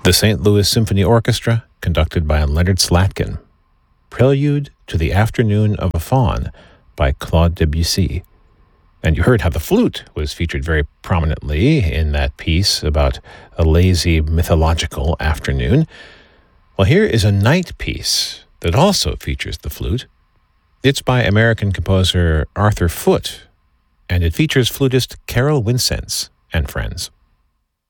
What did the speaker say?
The St. Louis Symphony Orchestra, conducted by Leonard Slatkin. Prelude to the Afternoon of a Faun by Claude Debussy. And you heard how the flute was featured very prominently in that piece about a lazy mythological afternoon. Well, here is a night piece that also features the flute. It's by American composer Arthur Foote, and it features flutist Carol Wincenz and friends.